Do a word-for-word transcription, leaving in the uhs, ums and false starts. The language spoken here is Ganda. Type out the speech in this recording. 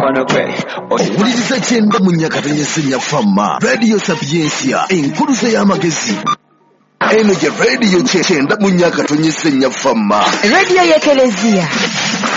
mukwano gwe owuliriza kyenda mu nnyaka tonnyesenya fama Radio Sapiensia enkuluze y'amagezi eno gye Radio kyenda mu nnyaka tonnyesenya fama Radio y'Ekelezia